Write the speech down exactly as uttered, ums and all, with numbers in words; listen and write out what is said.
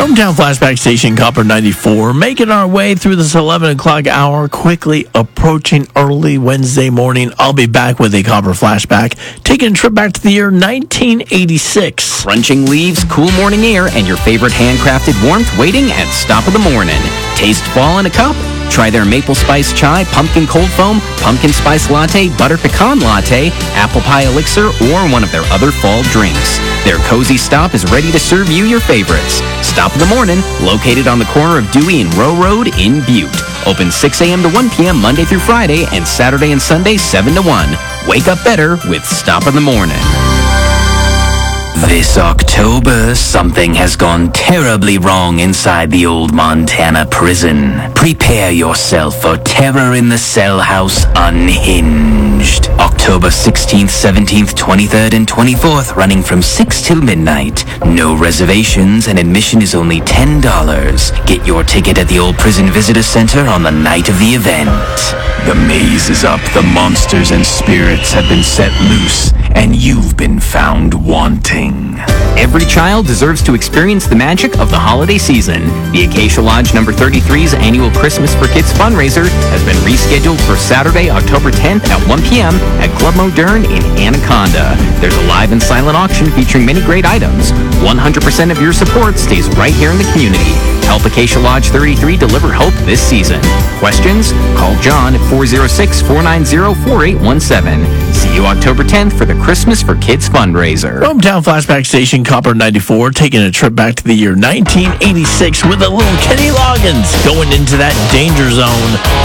Hometown Flashback Station, Copper ninety-four, making our way through this eleven o'clock hour, quickly approaching early Wednesday morning. I'll be back with a Copper Flashback, taking a trip back to the year nineteen eighty-six. Crunching leaves, cool morning air, and your favorite handcrafted warmth waiting at Stop of the Morning. Taste fall in a cup? Try their maple spice chai, pumpkin cold foam, pumpkin spice latte, butter pecan latte, apple pie elixir, or one of their other fall drinks. Their cozy stop is ready to serve you your favorites. Stop in the Morning, located on the corner of Dewey and Row Road in Butte. Open six a.m. to one p.m. Monday through Friday, and Saturday and Sunday seven to one. Wake up better with Stop in the Morning. This October, something has gone terribly wrong inside the old Montana prison. Prepare yourself for Terror in the Cell House Unhinged. October sixteenth, seventeenth, twenty-third, and twenty-fourth, running from six till midnight. No reservations, and admission is only ten dollars. Get your ticket at the old Prison Visitor Center on the night of the event. The maze is up, the monsters and spirits have been set loose, and you've been found wanting. Every child deserves to experience the magic of the holiday season. The Acacia Lodge number thirty-three's annual Christmas for Kids fundraiser has been rescheduled for Saturday, October tenth at one p.m. at Club Moderne in Anaconda. There's a live and silent auction featuring many great items. one hundred percent of your support stays right here in the community. Help Acacia Lodge thirty-three deliver hope this season. Questions? Call John at four oh six, four nine zero, four eight one seven. See you October tenth for the Christmas for Kids fundraiser. Hometown Flashback Station, Copper ninety-four, taking a trip back to the year nineteen eighty-six with a little Kenny Loggins going into that danger zone.